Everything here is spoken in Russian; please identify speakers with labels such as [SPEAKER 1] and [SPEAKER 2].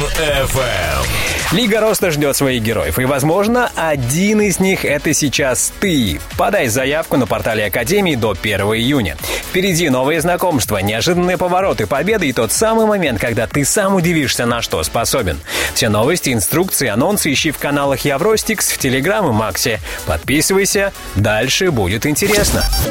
[SPEAKER 1] FM.
[SPEAKER 2] Лига роста ждет своих героев, и, возможно, один из них — это сейчас ты. Подай заявку на портале Академии до 1 июня. Впереди новые знакомства, неожиданные повороты, победы и тот самый момент, когда ты сам удивишься, на что способен. Все новости, инструкции, анонсы ищи в каналах Евростикс, в Телеграм и Максе. Подписывайся, дальше будет интересно.